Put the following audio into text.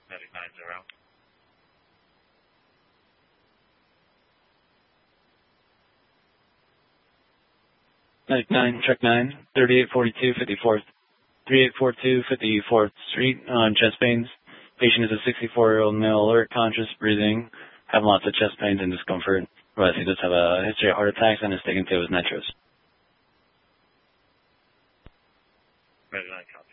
Medic 90. Medic 9, check 9, 3842 54th. 3842 54th Street on chest pains. Patient is a 64-year-old male, alert, conscious, breathing, having lots of chest pains and discomfort. Otherwise, he does have a history of heart attacks and is taken to his nitros. Medic 9,